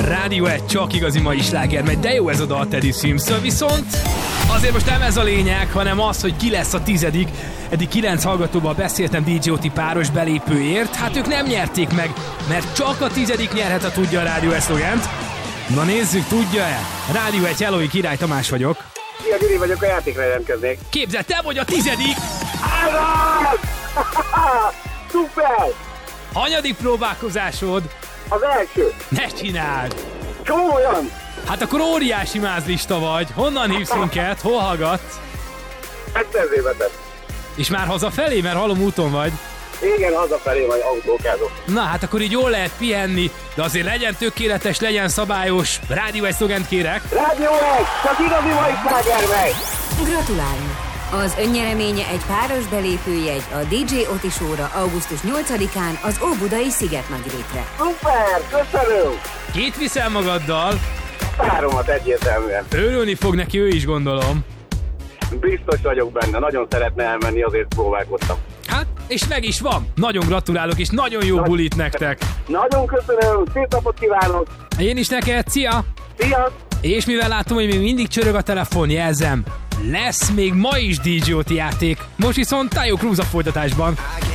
Rádió 1, csak igazi mai sláger megy, de jó ez a dal Teddy Swims-től, viszont azért most nem ez a lényeg, hanem az, hogy ki lesz a 10. Eddig 9 hallgatóval beszéltem DJ Oti páros belépőért, hát ők nem nyerték meg, mert csak a 10. nyerhet, a tudja a Rádió 1 szlogent. Na nézzük, tudja-e? Rádió 1, hello, Király Tamás vagyok. Szia, Gyuri vagyok, a játékra jelentkeznék. Képzeld, te vagy a 10. Állad! Szuper! Hanyadik próbálkozásod? Az első. Ne csináld! Komolyan! Hát akkor óriási mázlista vagy. Honnan hívsz minket? Hol hallgatsz? Egyszerzébetet. És már hazafelé, mert hallom úton vagy. Igen, hazafelé vagy autókázok. Na hát akkor így jól lehet pihenni, de azért legyen tökéletes, legyen szabályos. Rádió 1 szlogent kérek. Rádió 1, csak igazi mai sláger megy! Gratulálunk! Az önnyereménye egy páros belépőjegy a DJ Oti Show-ra augusztus 8-án az Óbudai Szigetnagyrétre. Szuper, köszönöm! Kit viszel magaddal? Páromat egyértelműen. Örülni fog neki, ő is gondolom. Biztos vagyok benne, nagyon szeretne elmenni, azért próbálkoztam. Hát, és meg is van. Nagyon gratulálok, és nagyon jó bulit nektek. Nagyon köszönöm, szép napot kívánok! Én is neked, szia! Szia! És mivel látom, hogy még mindig csörög a telefon, jelzem, lesz még ma is DJ Oti játék. Most viszont Tayo Cruz a folytatásban.